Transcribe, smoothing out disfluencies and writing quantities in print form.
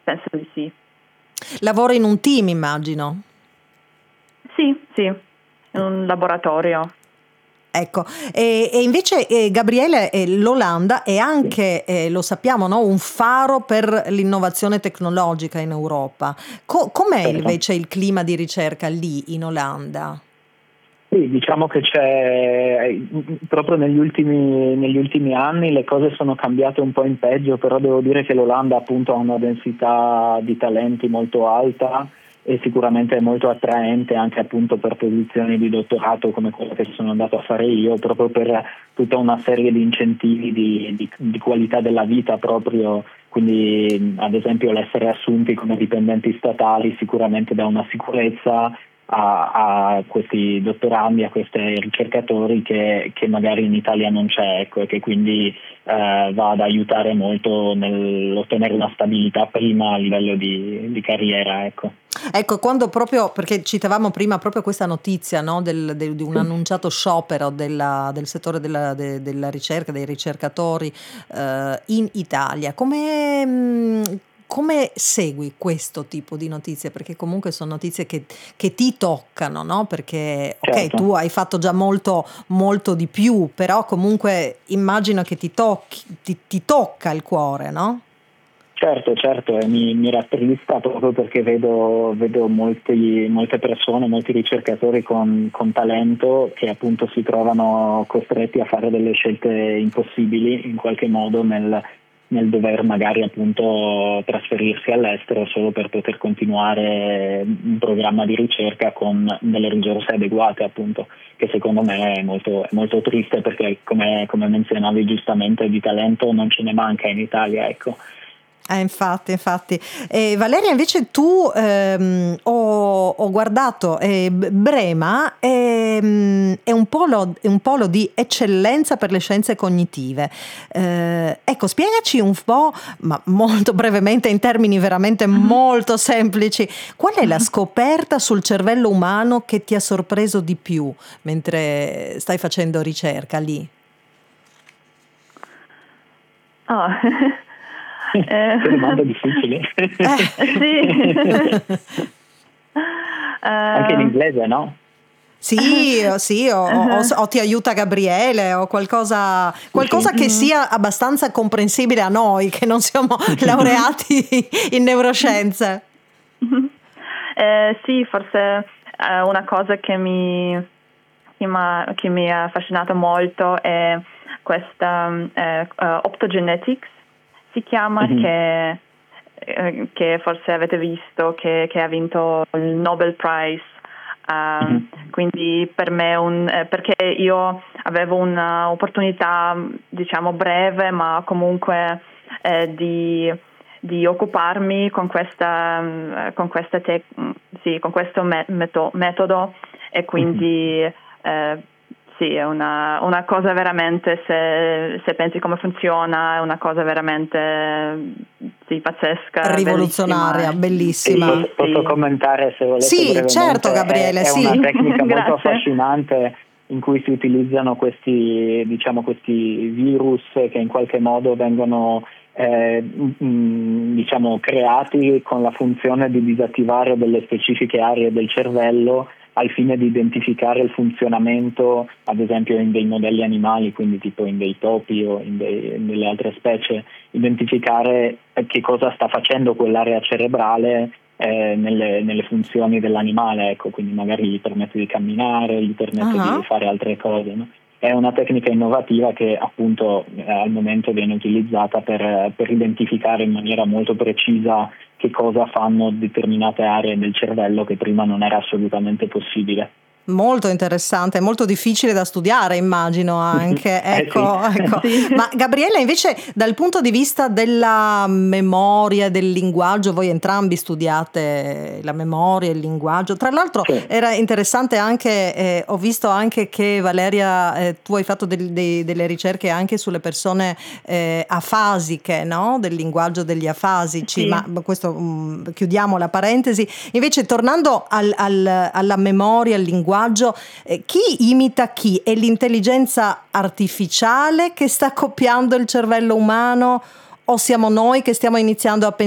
penso di sì. Lavoro in un team, immagino. Sì, in un laboratorio. Ecco, e invece Gabriele, l'Olanda è anche, lo sappiamo, no, un faro per l'innovazione tecnologica in Europa. Com'è Certo. invece il clima di ricerca lì in Olanda? Sì, diciamo che c'è proprio negli ultimi anni le cose sono cambiate un po' in peggio, però devo dire che l'Olanda appunto ha una densità di talenti molto alta e sicuramente è molto attraente anche appunto per posizioni di dottorato come quella che sono andato a fare io, proprio per tutta una serie di incentivi di qualità della vita proprio. Quindi ad esempio l'essere assunti come dipendenti statali sicuramente dà una sicurezza a questi dottorandi, a questi ricercatori che magari in Italia non c'è, ecco, e che quindi va ad aiutare molto nell'ottenere una stabilità prima a livello di carriera, ecco. Ecco, quando proprio, perché citavamo prima proprio questa notizia, no, di un annunciato sciopero del settore della ricerca, dei ricercatori in Italia, come segui questo tipo di notizie? Perché comunque sono notizie che ti toccano, no? Perché, ok, Certo. tu hai fatto già molto, molto di più, però comunque immagino che ti tocca il cuore, no? Certo, e mi rattrista proprio perché vedo molte persone, molti ricercatori con talento che appunto si trovano costretti a fare delle scelte impossibili in qualche modo nel dover magari appunto trasferirsi all'estero solo per poter continuare un programma di ricerca con delle risorse adeguate, appunto, che secondo me è molto triste perché come menzionavi giustamente di talento non ce ne manca in Italia, ecco. Infatti. Valeria, invece tu ho guardato Brema è un polo di eccellenza per le scienze cognitive. Ecco, spiegaci un po', ma molto brevemente, in termini veramente molto semplici, qual è la scoperta sul cervello umano che ti ha sorpreso di più mentre stai facendo ricerca lì? Oh. Che domanda difficile. Sì. Anche in inglese, no? Sì, o ti aiuta Gabriele o qualcosa che sia abbastanza comprensibile a noi che non siamo laureati in neuroscienze. Sì, forse una cosa che mi ha affascinato molto è questa optogenetics, si chiama, che forse avete visto, che ha vinto il Nobel Prize. Quindi per me perché io avevo un'opportunità, diciamo breve, ma comunque di occuparmi con questo metodo, e quindi sì, è una cosa veramente, se pensi come funziona, è una cosa veramente pazzesca, rivoluzionaria, bellissima. Sì, posso commentare se volete? Sì, brevemente? certo Gabriele, è una tecnica molto Grazie. affascinante in cui si utilizzano questi virus che in qualche modo vengono creati con la funzione di disattivare delle specifiche aree del cervello al fine di identificare il funzionamento, ad esempio in dei modelli animali, quindi tipo in dei topi o in delle altre specie, identificare che cosa sta facendo quell'area cerebrale nelle funzioni dell'animale, ecco, quindi magari gli permette di camminare, gli permette di fare altre cose, no? È una tecnica innovativa che appunto al momento viene utilizzata per identificare in maniera molto precisa che cosa fanno determinate aree del cervello che prima non era assolutamente possibile. Molto interessante, molto difficile da studiare, immagino anche. Ecco. Sì. Ma Gabriella, invece, dal punto di vista della memoria, del linguaggio, voi entrambi studiate la memoria e il linguaggio. Tra l'altro era interessante anche, ho visto anche che Valeria, tu hai fatto delle ricerche anche sulle persone afasiche, no? Del linguaggio degli afasici, ma questo chiudiamo la parentesi. Invece, tornando alla memoria, al linguaggio, chi imita chi? È l'intelligenza artificiale che sta copiando il cervello umano o siamo noi che stiamo iniziando a pensare